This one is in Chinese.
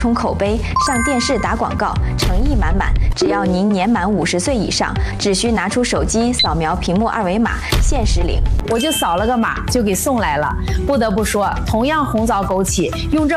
冲口碑，上电视打广告，诚意满满。只要您年满50岁以上，只需拿出手机扫描屏幕二维码，限时领。 我就扫了个码就给送来了。不得不说，同样红枣枸杞，用这